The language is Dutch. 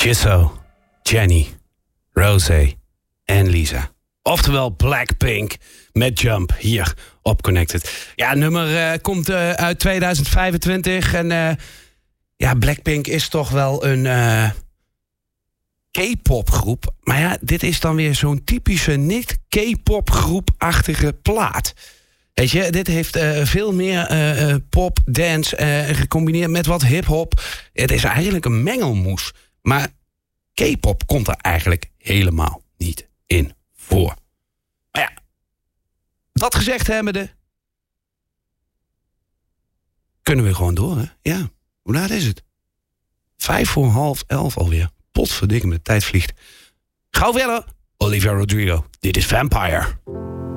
Jisoo, Jennie, Rosé en Lisa. Oftewel Blackpink met Jump hier op Connected. Ja, nummer komt uit 2025. En Blackpink is toch wel een K-pop groep. Maar ja, dit is dan weer zo'n typische niet-K-pop groep-achtige plaat. Weet je, dit heeft veel meer pop, dance gecombineerd met wat hip-hop. Het is eigenlijk een mengelmoes. Maar K-pop komt er eigenlijk helemaal niet in voor. Maar ja, dat gezegd hebbende, kunnen we gewoon door, hè? Ja, hoe laat is het? 11:55 alweer. Potverdikke me, de tijd vliegt. Gauw verder. Olivia Rodrigo, dit is Vampire.